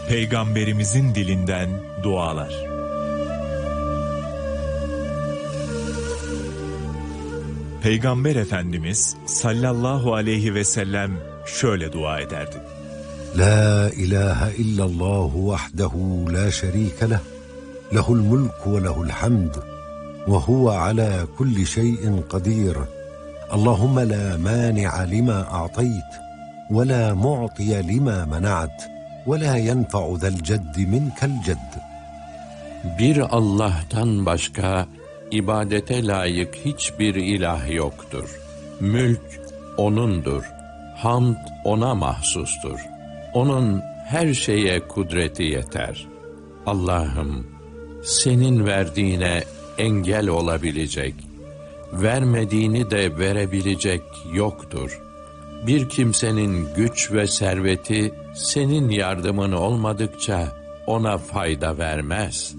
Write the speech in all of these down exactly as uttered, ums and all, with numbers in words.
Peygamberimizin dilinden dualar. Peygamber Efendimiz sallallahu aleyhi ve sellem şöyle dua ederdi. La ilahe illallahu vahdehu la şerike leh, lehul mulku ve lehul hamd, ve huve ala kulli şeyin kadir. Allahümme la mani'a lima a'tayt, ve la mu'tiye lima mena'at, ve la yenfa'u zel ceddi minkel cedd. Bir Allah'tan başka ibadete layık hiçbir ilah yoktur. Mülk O'nundur. Hamd O'na mahsustur. O'nun her şeye kudreti yeter. Allah'ım, senin verdiğine engel olabilecek, vermediğini de verebilecek yoktur. Bir kimsenin güç ve serveti senin yardımın olmadıkça ona fayda vermez.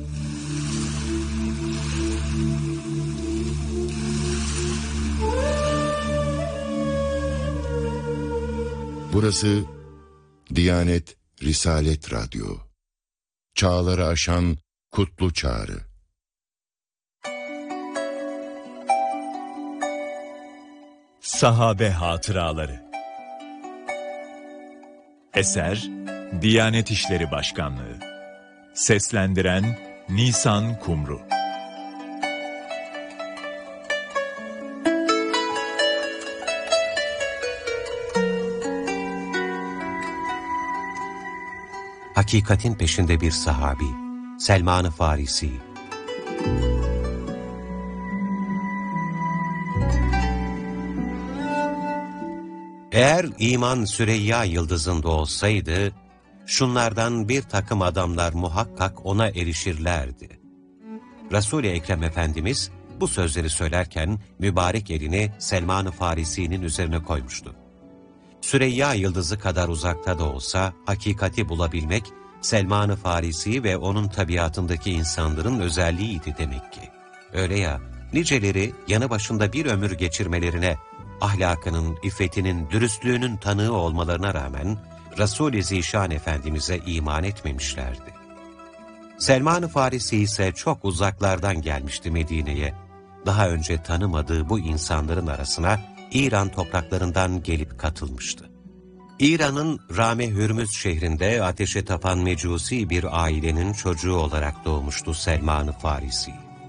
Burası Diyanet Risalet Radyo. Çağları aşan kutlu çağrı. Sahabe Hatıraları. Eser Diyanet İşleri Başkanlığı. Seslendiren Nisan Kumru. Hakikatin peşinde bir sahabi, Selman-ı Farisi. Eğer iman Süreyya yıldızında olsaydı, şunlardan bir takım adamlar muhakkak ona erişirlerdi. Resul-i Ekrem Efendimiz bu sözleri söylerken mübarek elini Selman-ı Farisi'nin üzerine koymuştu. Süreyya yıldızı kadar uzakta da olsa hakikati bulabilmek, Selman-ı Farisi ve onun tabiatındaki insanların özelliğiydi demek ki. Öyle ya, niceleri yanı başında bir ömür geçirmelerine, ahlakının, iffetinin, dürüstlüğünün tanığı olmalarına rağmen Resul-i Zişan Efendimiz'e iman etmemişlerdi. Selman-ı Farisi ise çok uzaklardan gelmişti Medine'ye. Daha önce tanımadığı bu insanların arasına İran topraklarından gelip katılmıştı. İran'ın Rame Hürmüz şehrinde ateşe tapan mecusi bir ailenin çocuğu olarak doğmuştu Selman-ı Farisi.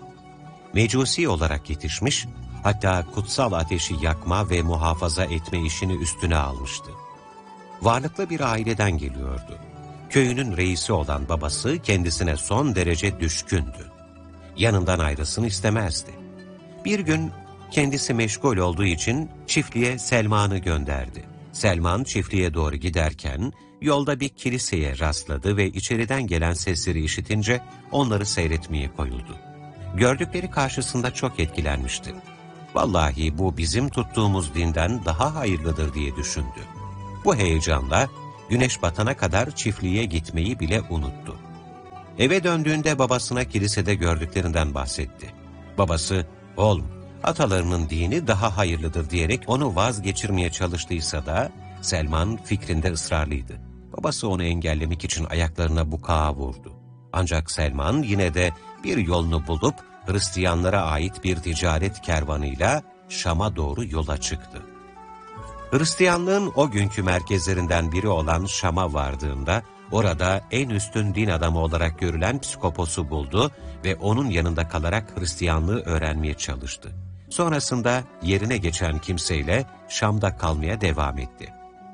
Mecusi olarak yetişmiş, hatta kutsal ateşi yakma ve muhafaza etme işini üstüne almıştı. Varlıklı bir aileden geliyordu. Köyünün reisi olan babası kendisine son derece düşkündü. Yanından ayrılsın istemezdi. Bir gün kendisi meşgul olduğu için çiftliğe Selman'ı gönderdi. Selman çiftliğe doğru giderken yolda bir kiliseye rastladı ve içeriden gelen sesleri işitince onları seyretmeye koyuldu. Gördükleri karşısında çok etkilenmişti. Vallahi bu bizim tuttuğumuz dinden daha hayırlıdır diye düşündü. Bu heyecanla güneş batana kadar çiftliğe gitmeyi bile unuttu. Eve döndüğünde babasına kilisede gördüklerinden bahsetti. Babası, oğlum, atalarının dini daha hayırlıdır diyerek onu vazgeçirmeye çalıştıysa da Selman fikrinde ısrarlıydı. Babası onu engellemek için ayaklarına bukağa vurdu. Ancak Selman yine de bir yolunu bulup Hristiyanlara ait bir ticaret kervanıyla Şam'a doğru yola çıktı. Hristiyanlığın o günkü merkezlerinden biri olan Şam'a vardığında orada en üstün din adamı olarak görülen Psikopos'u buldu ve onun yanında kalarak Hristiyanlığı öğrenmeye çalıştı. Sonrasında yerine geçen kimseyle Şam'da kalmaya devam etti.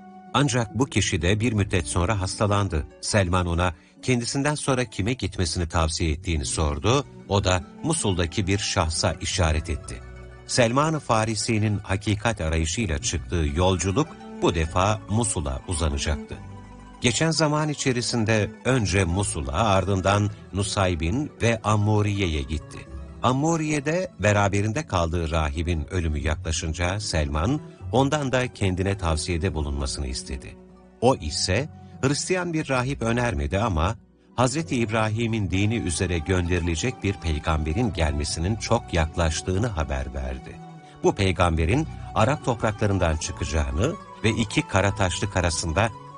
Ancak bu kişi de bir müddet sonra hastalandı. Selman ona kendisinden sonra kime gitmesini tavsiye ettiğini sordu. O da Musul'daki bir şahsa işaret etti. Selman-ı Farisi'nin hakikat arayışıyla çıktığı yolculuk bu defa Musul'a uzanacaktı. Geçen zaman içerisinde önce Musul'a, ardından Nusaybin ve Ammuriye'ye gitti. Ammuriye'de beraberinde kaldığı rahibin ölümü yaklaşınca Selman ondan da kendine tavsiyede bulunmasını istedi. O ise Hristiyan bir rahip önermedi ama Hazreti İbrahim'in dini üzere gönderilecek bir peygamberin gelmesinin çok yaklaştığını haber verdi. Bu peygamberin Arap topraklarından çıkacağını ve iki kara taşlık arasında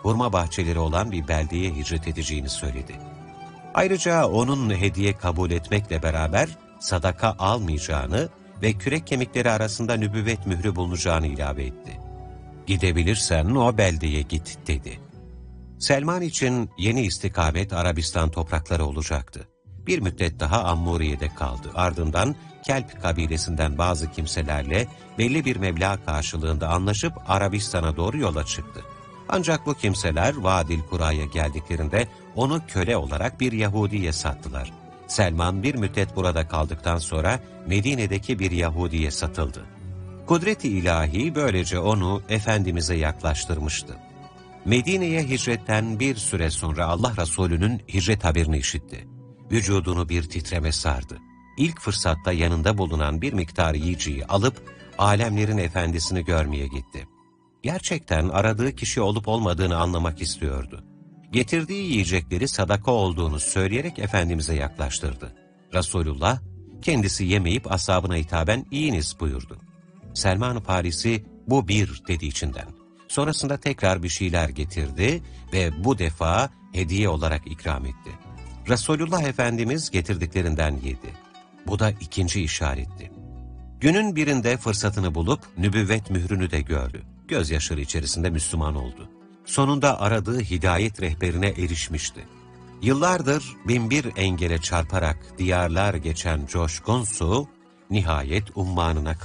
hurma bahçeleri olan bir beldeye hicret edeceğini söyledi. Ayrıca onun hediye kabul etmekle beraber sadaka almayacağını ve kürek kemikleri arasında nübüvvet mührü bulunacağını ilave etti. Gidebilirsen o beldeye git dedi. Selman için yeni istikamet Arabistan toprakları olacaktı. Bir müddet daha Ammuriye'de kaldı. Ardından Kelp kabilesinden bazı kimselerle belli bir meblağ karşılığında anlaşıp Arabistan'a doğru yola çıktı. Ancak bu kimseler Vadil Kura'ya geldiklerinde onu köle olarak bir Yahudi'ye sattılar. Selman bir müddet burada kaldıktan sonra Medine'deki bir Yahudi'ye satıldı. Kudret-i ilahi böylece onu Efendimiz'e yaklaştırmıştı. Medine'ye hicretten bir süre sonra Allah Resulü'nün hicret haberini işitti. Vücudunu bir titreme sardı. İlk fırsatta yanında bulunan bir miktar yiyeceği alıp alemlerin efendisini görmeye gitti. Gerçekten aradığı kişi olup olmadığını anlamak istiyordu. Getirdiği yiyecekleri sadaka olduğunu söyleyerek Efendimiz'e yaklaştırdı. Resulullah kendisi yemeyip ashabına hitaben "İyiniz" buyurdu. Selman-ı Farisi bu bir dedi içinden. Sonrasında tekrar bir şeyler getirdi ve bu defa hediye olarak ikram etti. Resulullah Efendimiz getirdiklerinden yedi. Bu da ikinci işaretti. Günün birinde fırsatını bulup nübüvvet mührünü de gördü. Gözyaşları içerisinde Müslüman oldu. Sonunda aradığı hidayet rehberine erişmişti. Yıllardır binbir engele çarparak diyarlar geçen coşkun su, nihayet ummanına kavuştu.